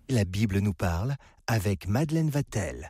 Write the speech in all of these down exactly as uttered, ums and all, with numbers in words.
La Bible nous parle avec Madeleine Vatel.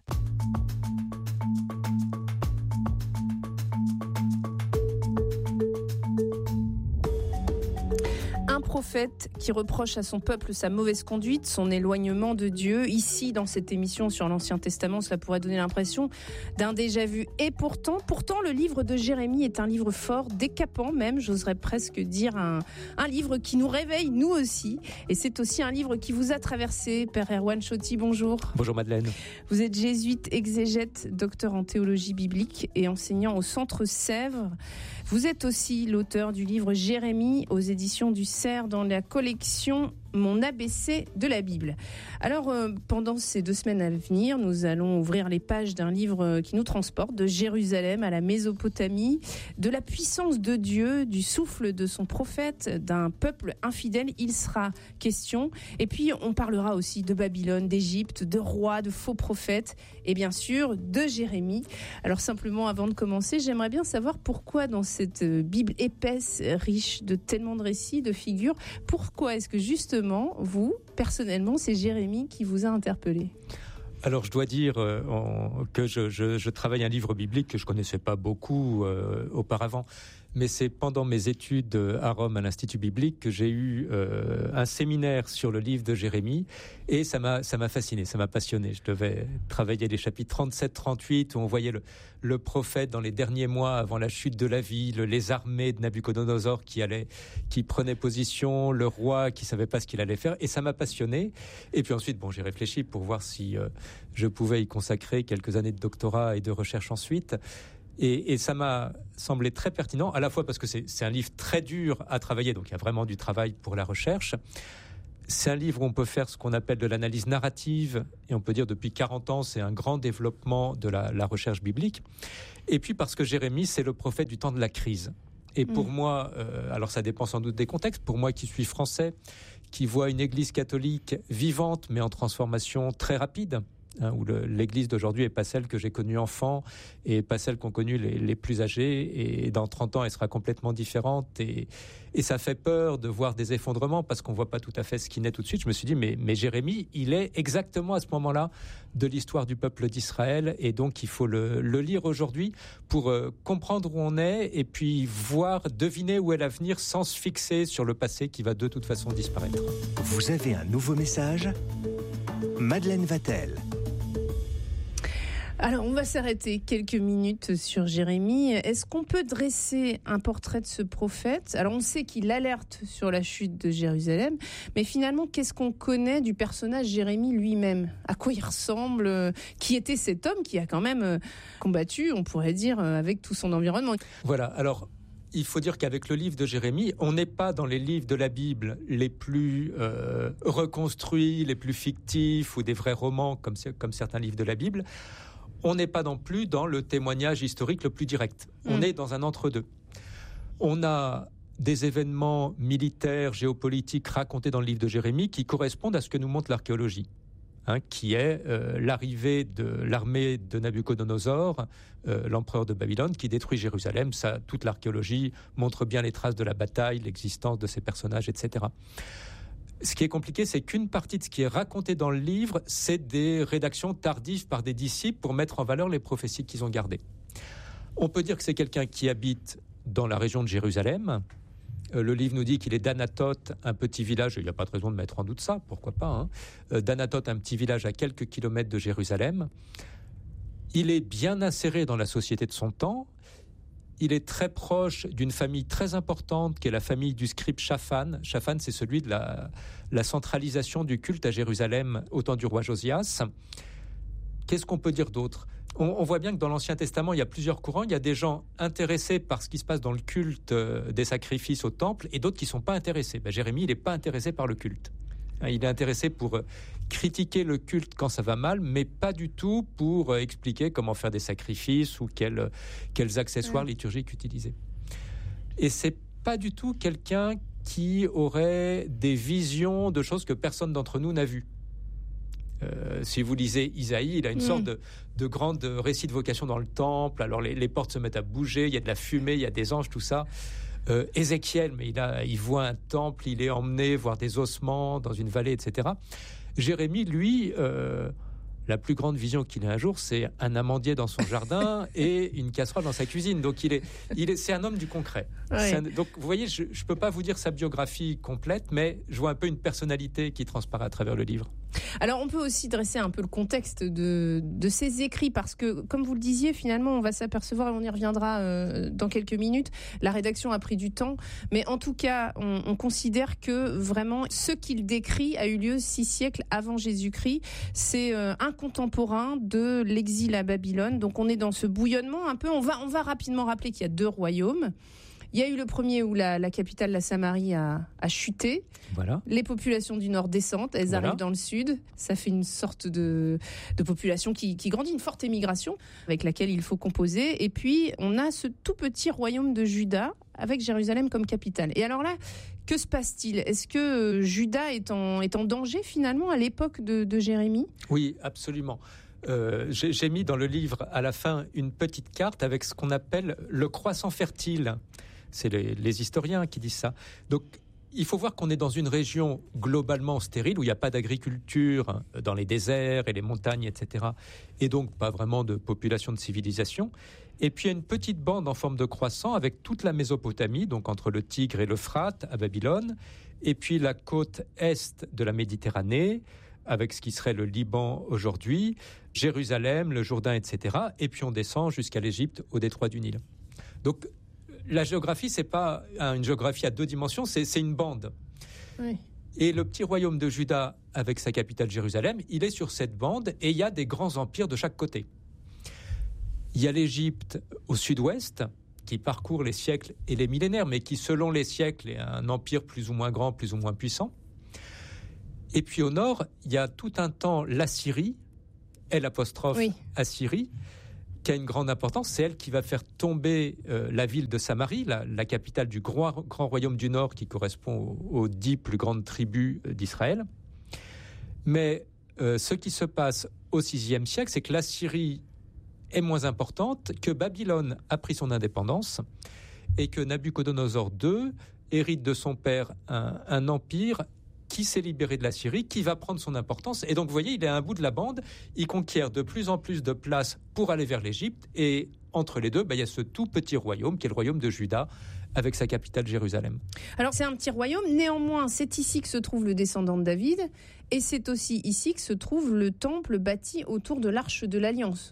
Un prophète qui reproche à son peuple sa mauvaise conduite, son éloignement de Dieu. Ici, dans cette émission sur l'Ancien Testament, cela pourrait donner l'impression d'un déjà-vu. Et pourtant, pourtant, le livre de Jérémie est un livre fort, décapant même, j'oserais presque dire un, un livre qui nous réveille, nous aussi. Et c'est aussi un livre qui vous a traversé. Père Erwan Chotti, bonjour. Bonjour Madeleine. Vous êtes jésuite, exégète, docteur en théologie biblique et enseignant au Centre Sèvres. Vous êtes aussi l'auteur du livre Jérémie aux éditions du Cerf dans la collection Mon A B C de la Bible. Alors, euh, pendant ces deux semaines à venir, nous allons ouvrir les pages d'un livre qui nous transporte de Jérusalem à la Mésopotamie, de la puissance de Dieu, du souffle de son prophète, d'un peuple infidèle. Il sera question. Et puis, on parlera aussi de Babylone, d'Égypte, de rois, de faux prophètes et bien sûr de Jérémie. Alors, simplement, avant de commencer, j'aimerais bien savoir pourquoi dans cette Bible épaisse, riche de tellement de récits, de figures, pourquoi est-ce que justement vous, personnellement, c'est Jérémie qui vous a interpellé? Alors, je dois dire euh, en, que je, je, je travaille un livre biblique que je connaissais pas beaucoup euh, auparavant. Mais c'est pendant mes études à Rome à l'Institut biblique que j'ai eu euh, un séminaire sur le livre de Jérémie et ça m'a ça m'a fasciné, ça m'a passionné. Je devais travailler les chapitres trente-sept trente-huit où on voyait le, le prophète dans les derniers mois avant la chute de la ville, les armées de Nabuchodonosor qui allaient, qui prenaient position, le roi qui savait pas ce qu'il allait faire et ça m'a passionné. Et puis ensuite, bon, j'ai réfléchi pour voir si euh, je pouvais y consacrer quelques années de doctorat et de recherche ensuite. Et, et ça m'a semblé très pertinent, à la fois parce que c'est, c'est un livre très dur à travailler, donc il y a vraiment du travail pour la recherche. C'est un livre où on peut faire ce qu'on appelle de l'analyse narrative, et on peut dire depuis quarante ans, c'est un grand développement de la, la recherche biblique. Et puis parce que Jérémie, c'est le prophète du temps de la crise. Et pour mmh. moi, euh, alors ça dépend sans doute des contextes, pour moi qui suis français, qui vois une église catholique vivante, mais en transformation très rapide, Hein, où le, l'église d'aujourd'hui est pas celle que j'ai connue enfant et pas celle qu'ont connue les, les plus âgés et dans trente ans elle sera complètement différente et, et ça fait peur de voir des effondrements parce qu'on voit pas tout à fait ce qui naît tout de suite. Je me suis dit mais, mais Jérémie il est exactement à ce moment-là de l'histoire du peuple d'Israël et donc il faut le, le lire aujourd'hui pour euh, comprendre où on est et puis voir, deviner où est l'avenir sans se fixer sur le passé qui va de toute façon disparaître. Vous avez un nouveau message ? Madeleine Vatel. Alors, on va s'arrêter quelques minutes sur Jérémie. Est-ce qu'on peut dresser un portrait de ce prophète ? Alors, on sait qu'il alerte sur la chute de Jérusalem, mais finalement, qu'est-ce qu'on connaît du personnage Jérémie lui-même ? À quoi il ressemble ? Qui était cet homme qui a quand même combattu, on pourrait dire, avec tout son environnement ? Voilà, alors... Il faut dire qu'avec le livre de Jérémie, on n'est pas dans les livres de la Bible les plus euh, reconstruits, les plus fictifs ou des vrais romans comme, comme certains livres de la Bible. On n'est pas non plus dans le témoignage historique le plus direct. On mmh. est dans un entre-deux. On a des événements militaires, géopolitiques racontés dans le livre de Jérémie qui correspondent à ce que nous montre l'archéologie. Hein, qui est euh, l'arrivée de l'armée de Nabuchodonosor, euh, l'empereur de Babylone, qui détruit Jérusalem. Ça, toute l'archéologie montre bien les traces de la bataille, l'existence de ces personnages, et cetera. Ce qui est compliqué, c'est qu'une partie de ce qui est raconté dans le livre, c'est des rédactions tardives par des disciples pour mettre en valeur les prophéties qu'ils ont gardées. On peut dire que c'est quelqu'un qui habite dans la région de Jérusalem. Le livre nous dit qu'il est d'Anatote, un petit village, il n'y a pas de raison de mettre en doute ça, pourquoi pas, hein. D'Anatote, un petit village à quelques kilomètres de Jérusalem. Il est bien inséré dans la société de son temps. Il est très proche d'une famille très importante qui est la famille du scribe Shaphan. Shaphan, c'est celui de la, la centralisation du culte à Jérusalem au temps du roi Josias. Qu'est-ce qu'on peut dire d'autre ? On, on voit bien que dans l'Ancien Testament, il y a plusieurs courants. Il y a des gens intéressés par ce qui se passe dans le culte euh, des sacrifices au temple et d'autres qui ne sont pas intéressés. Ben, Jérémie, il n'est pas intéressé par le culte. Hein, il est intéressé pour euh, critiquer le culte quand ça va mal, mais pas du tout pour euh, expliquer comment faire des sacrifices ou quels, euh, quels accessoires ouais. liturgiques utiliser. Et c'est pas du tout quelqu'un qui aurait des visions de choses que personne d'entre nous n'a vues. Euh, si vous lisez Isaïe, il a une mmh. sorte de, de grande récit de vocation dans le temple. Alors les, les portes se mettent à bouger, il y a de la fumée, il y a des anges, tout ça. Euh, Ézéchiel, mais il, a, il voit un temple, il est emmené voir des ossements dans une vallée, et cetera. Jérémie, lui, euh, la plus grande vision qu'il ait un jour, c'est un amandier dans son jardin et une casserole dans sa cuisine. Donc, il est, il est, c'est un homme du concret. Ouais. Un, donc, vous voyez, je ne peux pas vous dire sa biographie complète, mais je vois un peu une personnalité qui transparaît à travers le livre. Alors, on peut aussi dresser un peu le contexte de, de ces écrits, parce que, comme vous le disiez, finalement, on va s'apercevoir, et on y reviendra euh, dans quelques minutes, la rédaction a pris du temps, mais en tout cas, on, on considère que vraiment, ce qu'il décrit a eu lieu six siècles avant Jésus-Christ. C'est euh, un contemporain de l'exil à Babylone, donc on est dans ce bouillonnement un peu. On va, on va rapidement rappeler qu'il y a deux royaumes. Il y a eu le premier où la, la capitale, la Samarie, a, a chuté. Voilà. Les populations du nord descendent, elles Voilà. arrivent dans le sud. Ça fait une sorte de, de population qui, qui grandit, une forte émigration avec laquelle il faut composer. Et puis, on a ce tout petit royaume de Juda avec Jérusalem comme capitale. Et alors là, que se passe-t-il ? Est-ce que Juda est en, est en danger finalement à l'époque de, de Jérémie ? Oui, absolument. Euh, j'ai, j'ai mis dans le livre à la fin une petite carte avec ce qu'on appelle le croissant fertile. C'est les, les historiens qui disent ça. Donc, il faut voir qu'on est dans une région globalement stérile où il n'y a pas d'agriculture dans les déserts et les montagnes, et cetera. Et donc, pas vraiment de population de civilisation. Et puis, il y a une petite bande en forme de croissant avec toute la Mésopotamie, donc entre le Tigre et l'Euphrate à Babylone, et puis la côte est de la Méditerranée, avec ce qui serait le Liban aujourd'hui, Jérusalem, le Jourdain, et cetera. Et puis, on descend jusqu'à l'Égypte, au détroit du Nil. Donc, la géographie, c'est pas une géographie à deux dimensions, c'est, c'est une bande. Oui. Et le petit royaume de Juda, avec sa capitale Jérusalem, il est sur cette bande et il y a des grands empires de chaque côté. Il y a l'Égypte au sud-ouest, qui parcourt les siècles et les millénaires, mais qui, selon les siècles, est un empire plus ou moins grand, plus ou moins puissant. Et puis au nord, il y a tout un temps l'Assyrie, L apostrophe Oui. Assyrie, qui a une grande importance. C'est elle qui va faire tomber euh, la ville de Samarie, la, la capitale du grand, grand royaume du Nord, qui correspond aux, aux dix plus grandes tribus d'Israël. Mais euh, ce qui se passe au sixième siècle, c'est que l'Assyrie est moins importante, que Babylone a pris son indépendance et que Nabuchodonosor deux hérite de son père un, un empire qui s'est libéré de la Syrie, qui va prendre son importance. Et donc, vous voyez, il est à un bout de la bande, il conquiert de plus en plus de place pour aller vers l'Égypte, et entre les deux, bah, il y a ce tout petit royaume, qui est le royaume de Juda, avec sa capitale Jérusalem. Alors, c'est un petit royaume, néanmoins, c'est ici que se trouve le descendant de David, et c'est aussi ici que se trouve le temple bâti autour de l'Arche de l'Alliance.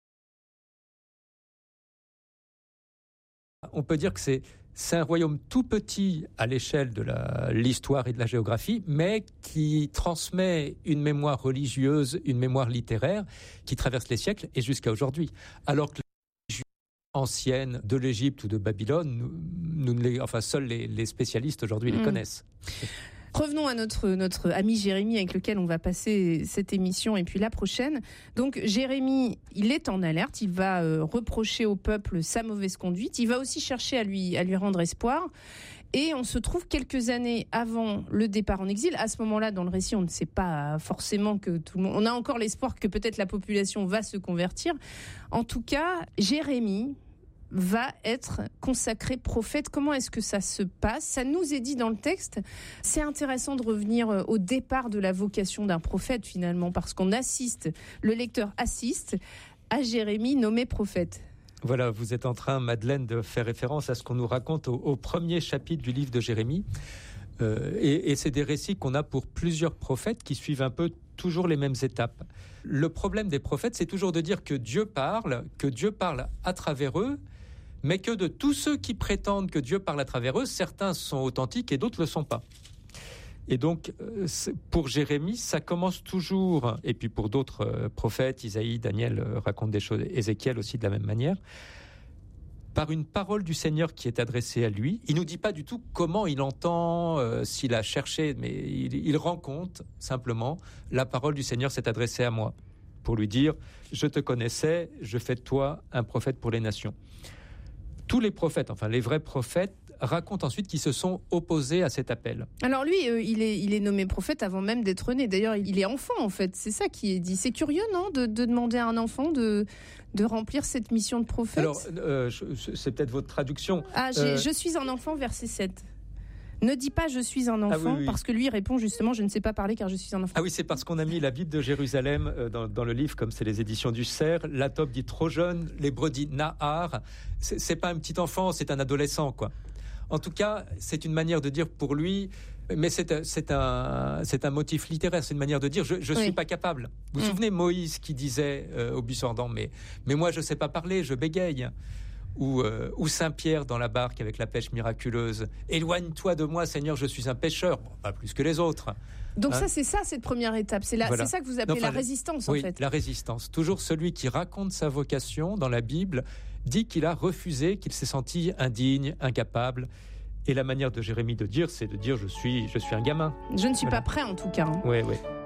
On peut dire que c'est C'est un royaume tout petit à l'échelle de la, l'histoire et de la géographie, mais qui transmet une mémoire religieuse, une mémoire littéraire qui traverse les siècles et jusqu'à aujourd'hui. Alors que les régions anciennes de l'Égypte ou de Babylone, nous, nous les, enfin, seuls les, les spécialistes aujourd'hui les mmh. connaissent. Revenons à notre, notre ami Jérémie avec lequel on va passer cette émission et puis la prochaine. Donc Jérémie, il est en alerte, il va euh, reprocher au peuple sa mauvaise conduite, il va aussi chercher à lui, à lui rendre espoir. Et on se trouve quelques années avant le départ en exil. À ce moment-là, dans le récit, on ne sait pas forcément que tout le monde... On a encore l'espoir que peut-être la population va se convertir. En tout cas, Jérémie va être consacré prophète. Comment est-ce que ça se passe ? Ça nous est dit dans le texte. C'est intéressant de revenir au départ de la vocation d'un prophète finalement, parce qu'on assiste, le lecteur assiste à Jérémie nommé prophète. Voilà, vous êtes en train, Madeleine, de faire référence à ce qu'on nous raconte au, au premier chapitre du livre de Jérémie. Euh, et, et c'est des récits qu'on a pour plusieurs prophètes qui suivent un peu toujours les mêmes étapes. Le problème des prophètes, c'est toujours de dire que Dieu parle, que Dieu parle à travers eux, mais que de tous ceux qui prétendent que Dieu parle à travers eux, certains sont authentiques et d'autres ne le sont pas. Et donc, pour Jérémie, ça commence toujours, et puis pour d'autres prophètes, Isaïe, Daniel racontent des choses, Ézéchiel aussi de la même manière, par une parole du Seigneur qui est adressée à lui. Il ne nous dit pas du tout comment il entend, euh, s'il a cherché, mais il, il rend compte simplement, la parole du Seigneur s'est adressée à moi, pour lui dire, je te connaissais, je fais de toi un prophète pour les nations. Tous les prophètes, enfin les vrais prophètes, racontent ensuite qu'ils se sont opposés à cet appel. Alors lui, euh, il, est, il est nommé prophète avant même d'être né. D'ailleurs, il est enfant en fait. C'est ça qui est dit. C'est curieux, non, de, de demander à un enfant de, de remplir cette mission de prophète. Alors, euh, je, c'est peut-être votre traduction. Ah, j'ai, euh... je suis un enfant, verset sept. Ne dis pas je suis un enfant, ah oui, oui. parce que lui répond justement je ne sais pas parler car je suis un enfant. Ah oui, c'est parce qu'on a mis la Bible de Jérusalem dans, dans le livre, comme c'est les éditions du Cerf. L'Atope dit trop jeune, l'hébreu dit Nahar. C'est, c'est pas un petit enfant, c'est un adolescent, quoi. En tout cas, c'est une manière de dire pour lui, mais c'est, c'est, un, c'est un motif littéraire, c'est une manière de dire je ne oui. suis pas capable. Vous vous mmh. souvenez Moïse qui disait euh, au buisson ardent, mais, mais moi je ne sais pas parler, je bégaye. Ou, euh, ou Saint-Pierre dans la barque avec la pêche miraculeuse. Éloigne-toi de moi, Seigneur, je suis un pêcheur. Bon, pas plus que les autres. Donc hein? ça, c'est ça, cette première étape. C'est, la, voilà. c'est ça que vous appelez non, enfin, la résistance, oui, en fait. La résistance. Toujours celui qui raconte sa vocation dans la Bible dit qu'il a refusé, qu'il s'est senti indigne, incapable. Et la manière de Jérémie de dire, c'est de dire je suis, je suis un gamin. Je ne suis voilà. pas prêt, en tout cas. Oui, oui.